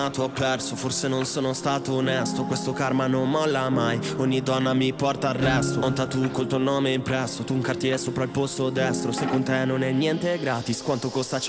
Ho perso, forse non sono stato onesto. Questo karma non molla mai, ogni donna mi porta al resto. Ho un tattoo col tuo nome impresso, tu un cartiere sopra il polso destro. Se con te non è niente gratis, quanto costa ciò